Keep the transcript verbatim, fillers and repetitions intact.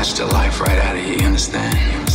snatch the life right out of you, you understand?